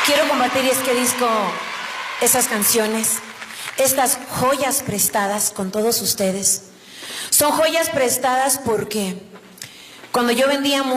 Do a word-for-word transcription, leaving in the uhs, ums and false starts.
quiero compartir este disco, esas canciones, estas joyas prestadas con todos ustedes. Son joyas prestadas porque cuando yo vendía